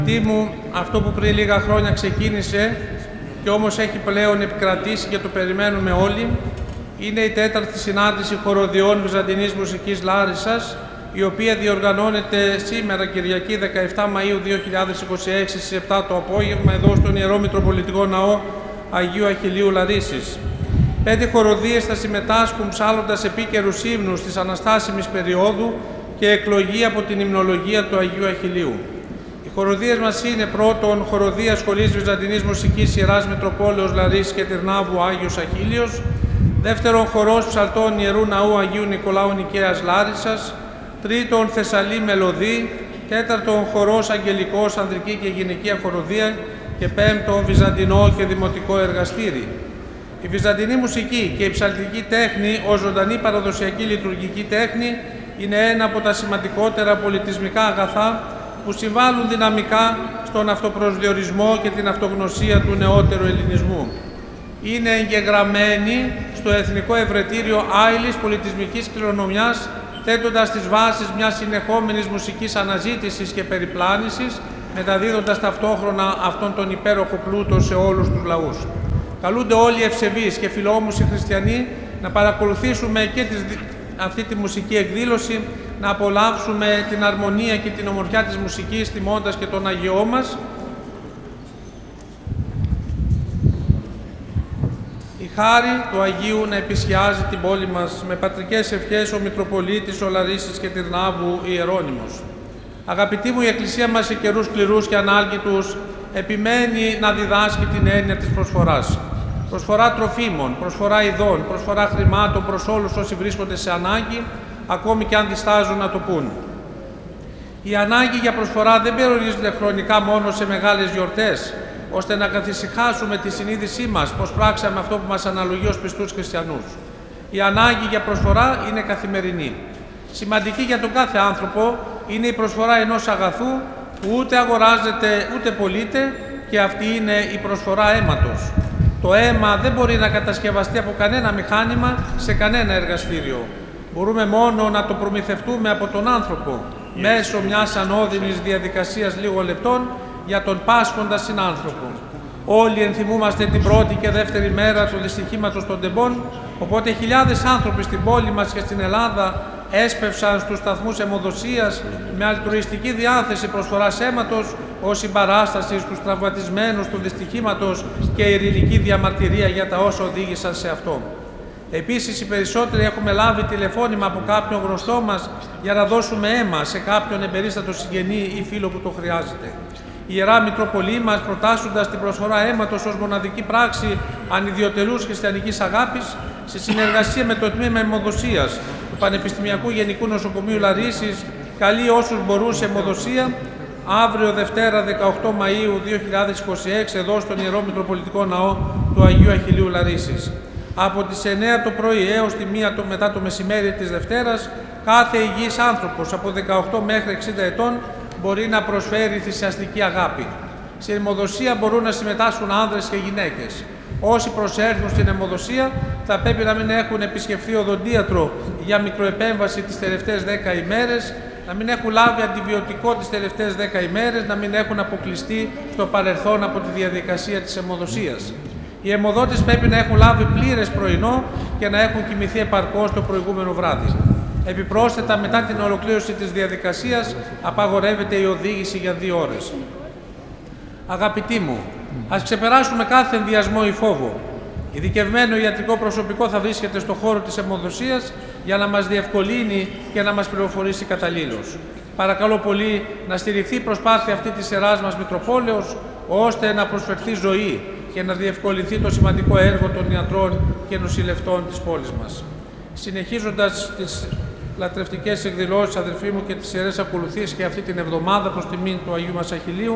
Μου, αυτό που πριν λίγα χρόνια ξεκίνησε και όμως έχει πλέον επικρατήσει και το περιμένουμε όλοι, είναι η 4η συνάντηση χοροδιών Βυζαντινής Μουσικής Λάρισσας, η οποία διοργανώνεται σήμερα Κυριακή 17 Μαΐου 2026 στις 7 το απόγευμα εδώ στον Ιερό Μητροπολιτικό Ναό Αγίου Αχιλλείου Λαρίσσης. 5 χοροδίες θα συμμετάσχουν ψάλλοντας επίκαιρους ύμνους της αναστάσιμης περίοδου και εκλογή από την υμνολογία του Αγίου Αχιλλείου. Οι χοροδίες μας είναι πρώτον χοροδία Σχολής Βυζαντινής Μουσικής Ιεράς Μητροπόλεως Λαρίσσης και Τυρνάβου Άγιος Αχίλιος, δεύτερον χορός ψαλτών Ιερού Ναού Αγίου Νικολάου Νικαίας Λάρισσας, τρίτον Θεσσαλή Μελωδή, τέταρτον χορός Αγγελικός Ανδρική και Γυναικεία Χοροδία και πέμπτον Βυζαντινό και Δημοτικό Εργαστήρι. Η βυζαντινή μουσική και η ψαλτική τέχνη ως ζωντανή παραδοσιακή λειτουργική τέχνη είναι ένα από τα σημαντικότερα πολιτισμικά αγαθά που συμβάλλουν δυναμικά στον αυτοπροσδιορισμό και την αυτογνωσία του νεότερου ελληνισμού. Είναι εγγεγραμμένη στο Εθνικό Ευρετήριο Άειλης Πολιτισμικής Κληρονομιάς, θέτοντας τις βάσεις μιας συνεχόμενης μουσικής αναζήτησης και περιπλάνησης, μεταδίδοντας ταυτόχρονα αυτόν τον υπέροχο πλούτο σε όλους τους λαούς. Καλούνται όλοι οι ευσεβείς και φιλόμουσοι χριστιανοί να παρακολουθήσουμε και αυτή τη μουσική εκδήλωση, να απολαύσουμε την αρμονία και την ομορφιά της μουσικής, τιμώντας και τον Αγιό μας. Η χάρη του Αγίου να επισκιάζει την πόλη μας με πατρικές ευχές ο Μητροπολίτης, ο Λαρίσσης και Τυρνάβου Ιερώνυμος. Αγαπητοί μου, η Εκκλησία μας σε καιρούς σκληρούς και ανάλγητους επιμένει να διδάσκει την έννοια της προσφοράς. Προσφορά τροφίμων, προσφορά ειδών, προσφορά χρημάτων προς όλους όσοι βρίσκονται σε ανάγκη, ακόμη και αν διστάζουν να το πούν. Η ανάγκη για προσφορά δεν περιορίζεται χρονικά μόνο σε μεγάλες γιορτές, ώστε να καθησυχάσουμε τη συνείδησή μας πως πράξαμε αυτό που μας αναλογεί ως πιστούς χριστιανούς. Η ανάγκη για προσφορά είναι καθημερινή. Σημαντική για τον κάθε άνθρωπο είναι η προσφορά ενός αγαθού που ούτε αγοράζεται ούτε πωλείται, και αυτή είναι η προσφορά αίματος. Το αίμα δεν μπορεί να κατασκευαστεί από κανένα μηχάνημα σε κανένα εργαστήριο. Μπορούμε μόνο να το προμηθευτούμε από τον άνθρωπο, μέσω μιας ανώδυνης διαδικασίας λίγων λεπτών για τον πάσχοντα συνάνθρωπο. Όλοι ενθυμούμαστε την πρώτη και δεύτερη μέρα του δυστυχήματος των τεμπών, οπότε χιλιάδες άνθρωποι στην πόλη μας και στην Ελλάδα έσπευσαν στους σταθμούς αιμοδοσίας με αλτρουιστική διάθεση προσφοράς αίματος ως συμπαράσταση στους τραυματισμένους του δυστυχήματος και ειρηνική διαμαρτυρία για τα όσα οδήγησαν σε αυτό. Επίσης, οι περισσότεροι έχουμε λάβει τηλεφώνημα από κάποιον γνωστό μας για να δώσουμε αίμα σε κάποιον εμπερίστατο συγγενή ή φίλο που το χρειάζεται. Η Ιερά Μητροπολή μας, προτάσσοντας την προσφορά αίματος ως μοναδική πράξη ανιδιοτελούς χριστιανικής αγάπης, σε συνεργασία με το Τμήμα Αιμοδοσίας του Πανεπιστημιακού Γενικού Νοσοκομείου Λαρίσσης, καλεί όσους μπορούν σε αιμοδοσία αύριο Δευτέρα 18 Μαΐου 2026 εδώ στον Ιερό Μητροπολιτικό Ναό του Αγίου Αχιλλείου Λαρίσσης. Από τις 9 το πρωί έως τη 1 μετά το μεσημέρι της Δευτέρας, κάθε υγιής άνθρωπος από 18 μέχρι 60 ετών μπορεί να προσφέρει θυσιαστική αγάπη. Στην αιμοδοσία μπορούν να συμμετάσχουν άνδρες και γυναίκες. Όσοι προσέρθουν στην αιμοδοσία θα πρέπει να μην έχουν επισκεφθεί οδοντίατρο για μικροεπέμβαση τις τελευταίες 10 ημέρες, να μην έχουν λάβει αντιβιωτικό τις τελευταίες 10 ημέρες, να μην έχουν αποκλειστεί στο παρελθόν από τη διαδικασία της αιμοδοσίας. Οι αιμοδότες πρέπει να έχουν λάβει πλήρες πρωινό και να έχουν κοιμηθεί επαρκώς το προηγούμενο βράδυ. Επιπρόσθετα, μετά την ολοκλήρωση της διαδικασίας, απαγορεύεται η οδήγηση για 2 ώρες. Αγαπητοί μου, ας ξεπεράσουμε κάθε ενδιασμό ή φόβο. Ειδικευμένο ιατρικό προσωπικό θα βρίσκεται στον χώρο της αιμοδοσίας για να μας διευκολύνει και να μας πληροφορήσει καταλήλως. Παρακαλώ πολύ να στηριχθεί η προσπάθεια αυτή της Ιεράς μας Μητροπόλεως, ώστε να προσφερθεί ζωή και να διευκολυνθεί το σημαντικό έργο των ιατρών και νοσηλευτών της πόλης μας. Συνεχίζοντας τις λατρευτικές εκδηλώσεις, αδελφοί μου, και τις ιερές ακολουθίες και αυτή την εβδομάδα προς τιμήν του Αγίου μας Αχιλλείου,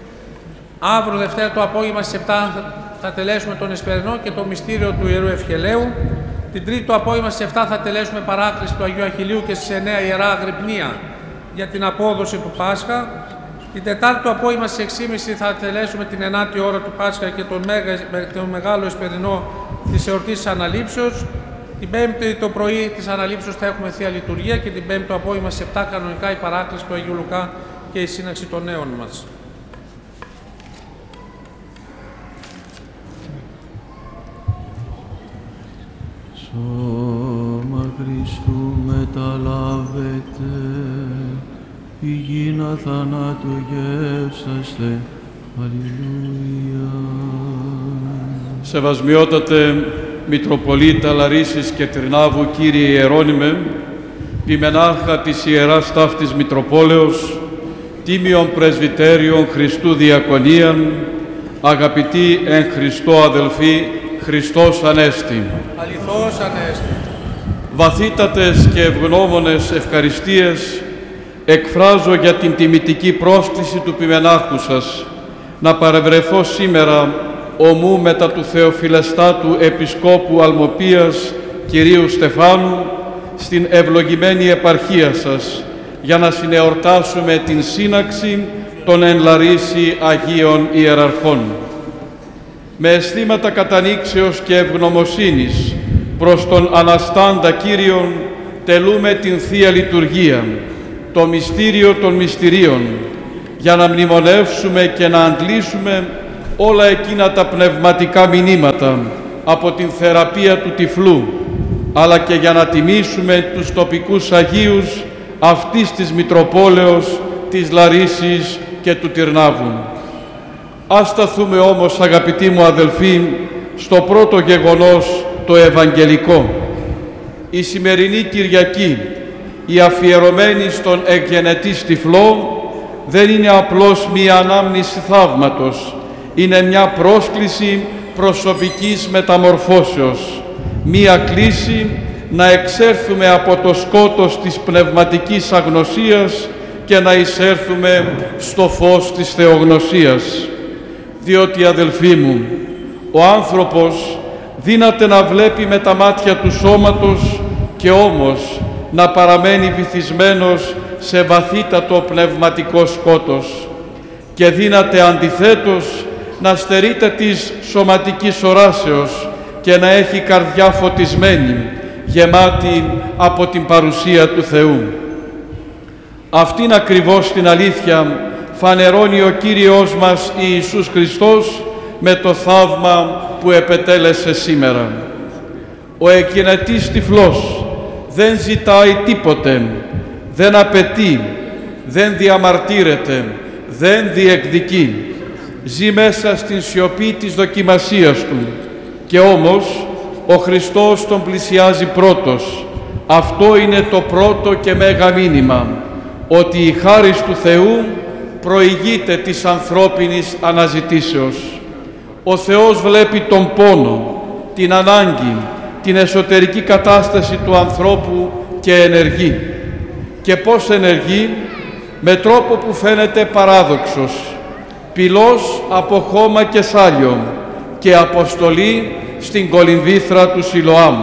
αύριο Δευτέρα το απόγευμα στις 7 θα τελέσουμε τον Εσπερινό και το μυστήριο του Ιερού Ευχελαίου. Την Τρίτη το απόγευμα στις 7 θα τελέσουμε παράκληση του Αγίου Αχιλλείου και στις 9 Ιερά Αγρυπνία για την απόδοση του Πάσχα. Την Τετάρτη το απόγευμα στις 6.30 θα τελέσουμε την 9η ώρα του Πάσχα και τον Μεγάλο Εσπερινό της εορτής της Αναλήψεως. Την Πέμπτη το πρωί της Αναλήψεως θα έχουμε Θεία Λειτουργία και την Πέμπτη το απόγευμα στις 7 κανονικά η παράκληση του Αγίου Λουκά και η σύναξη των νέων μας. Σώμα Χριστού μεταλάβετε, υγιεινά θανάτου γεύσαστε. Αλληλούια. Σεβασμιότατε Μητροπολίτα Λαρίσης και Τυρνάβου, Κύριε Ιερώνυμε, Ποιμενάρχα της Ιεράς Ταύτης Μητροπόλεως, Τίμιον Πρεσβυτέριον Χριστού Διακονίαν, αγαπητοί εν Χριστώ αδελφοί, Χριστός Ανέστη. Αληθώς Ανέστη. Βαθύτατες και ευγνώμονες ευχαριστίες εκφράζω για την τιμητική πρόσκληση του Ποιμενάρχου σας να παρευρεθώ σήμερα ομού μετά του Θεοφιλεστάτου Επισκόπου Αλμοπίας Κυρίου Στεφάνου στην ευλογημένη επαρχία σας για να συνεορτάσουμε την σύναξη των εν Λαρίσι Αγίων Ιεραρχών. Με αισθήματα κατανήξεως και ευγνωμοσύνης προς τον Αναστάντα Κύριον τελούμε την Θεία Λειτουργία, το μυστήριο των μυστηρίων, για να μνημονεύσουμε και να αντλήσουμε όλα εκείνα τα πνευματικά μηνύματα από την θεραπεία του τυφλού, αλλά και για να τιμήσουμε τους τοπικούς Αγίους αυτής της Μητροπόλεως, της Λαρίσης και του Τυρνάβου. Ας σταθούμε όμως, αγαπητοί μου αδελφοί, στο πρώτο γεγονός, το Ευαγγελικό. Η σημερινή Κυριακή, η αφιερωμένη στον εκγενετής τυφλό, δεν είναι απλώς μία ανάμνηση θαύματος, είναι μια πρόσκληση προσωπικής μεταμορφώσεως, μία κλίση να εξέλθουμε από το σκότος της πνευματικής αγνωσίας και να εισέλθουμε στο φως της θεογνωσίας. Διότι, αδελφοί μου, ο άνθρωπος δύναται να βλέπει με τα μάτια του σώματος και όμως να παραμένει βυθισμένος σε βαθύτατο πνευματικό σκότος και δύναται αντιθέτως να στερείται της σωματικής οράσεως και να έχει καρδιά φωτισμένη, γεμάτη από την παρουσία του Θεού. Αυτήν ακριβώς την αλήθεια φανερώνει ο Κύριος μας Ιησούς Χριστός με το θαύμα που επετέλεσε σήμερα. Ο εκγενετής τυφλός δεν ζητάει τίποτε, δεν απαιτεί, δεν διαμαρτύρεται, δεν διεκδικεί. Ζει μέσα στην σιωπή της δοκιμασίας του και όμως ο Χριστός τον πλησιάζει πρώτος. Αυτό είναι το πρώτο και μέγα μήνυμα, ότι η χάρις του Θεού προηγείται της ανθρώπινης αναζητήσεως. Ο Θεός βλέπει τον πόνο, την ανάγκη, την εσωτερική κατάσταση του ανθρώπου και ενεργεί. Και πώς ενεργεί? Με τρόπο που φαίνεται παράδοξος, πυλός από χώμα και σάλιο και αποστολή στην κολυμβήθρα του Σιλοάμ.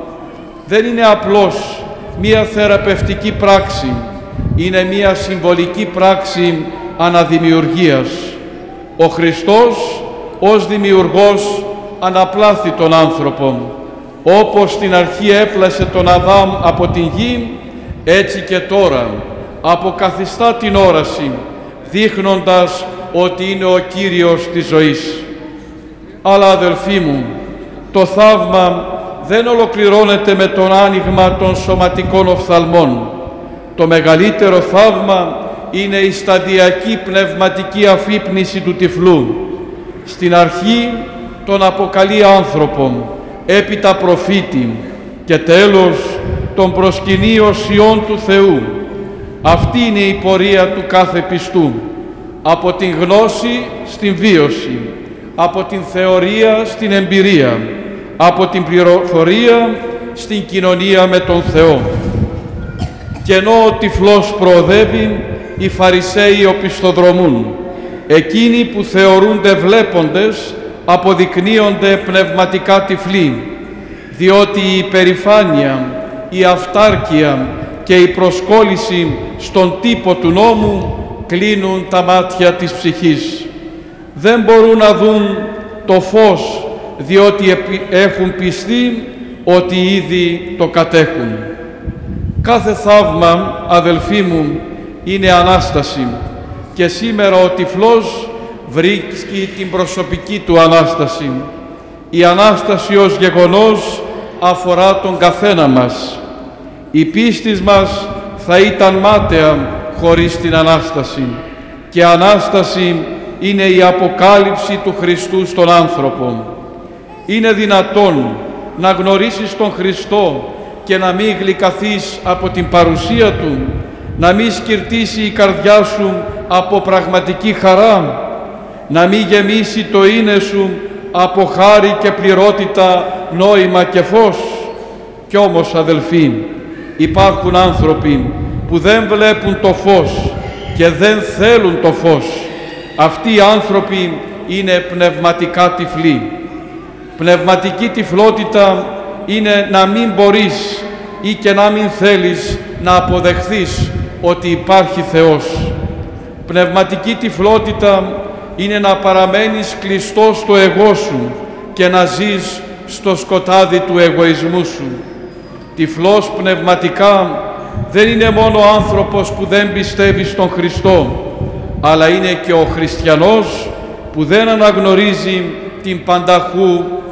Δεν είναι απλώς μία θεραπευτική πράξη, είναι μία συμβολική πράξη αναδημιουργίας. Ο Χριστός ως δημιουργός αναπλάθει τον άνθρωπο. Όπως στην αρχή έπλασε τον Αδάμ από την γη, έτσι και τώρα αποκαθιστά την όραση, δείχνοντας ότι είναι ο Κύριος της ζωής. Αλλά, αδελφοί μου, το θαύμα δεν ολοκληρώνεται με τον άνοιγμα των σωματικών οφθαλμών. Το μεγαλύτερο θαύμα είναι η σταδιακή πνευματική αφύπνιση του τυφλού. Στην αρχή τον αποκαλεί άνθρωπον, έπειτα προφήτη και τέλος τον προσκυνεί ως Υιόν του Θεού. Αυτή είναι η πορεία του κάθε πιστού. Από την γνώση στην βίωση, από την θεωρία στην εμπειρία, από την πληροφορία στην κοινωνία με τον Θεό. Και ενώ ο τυφλός προοδεύει, οι Φαρισαίοι οπισθοδρομούν. Εκείνοι που θεωρούνται βλέποντες αποδεικνύονται πνευματικά τυφλοί, διότι η υπερηφάνεια, η αυτάρκεια και η προσκόλληση στον τύπο του νόμου κλείνουν τα μάτια της ψυχής. Δεν μπορούν να δουν το φως, διότι έχουν πιστεί ότι ήδη το κατέχουν. Κάθε θαύμα, αδελφοί μου, είναι Ανάσταση και σήμερα ο τυφλός βρίσκει την προσωπική του Ανάσταση. Η Ανάσταση ως γεγονός αφορά τον καθένα μας. Η πίστη μας θα ήταν μάταια χωρίς την Ανάσταση, και Ανάσταση είναι η αποκάλυψη του Χριστού στον άνθρωπο. Είναι δυνατόν να γνωρίσεις τον Χριστό και να μην γλυκαθείς από την παρουσία Του, να μην σκυρτήσει η καρδιά σου από πραγματική χαρά, να μην γεμίσει το είναι σου από χάρη και πληρότητα, νόημα και φως? Κι όμως, αδελφοί, υπάρχουν άνθρωποι που δεν βλέπουν το φως και δεν θέλουν το φως. Αυτοί οι άνθρωποι είναι πνευματικά τυφλοί. Πνευματική τυφλότητα είναι να μην μπορείς ή και να μην θέλεις να αποδεχθείς ότι υπάρχει Θεός. Πνευματική τυφλότητα είναι να παραμένεις κλειστός στο εγώ σου και να ζεις στο σκοτάδι του εγωισμού σου. Τυφλός πνευματικά δεν είναι μόνο ο άνθρωπος που δεν πιστεύει στον Χριστό, αλλά είναι και ο χριστιανός που δεν αναγνωρίζει την πανταχού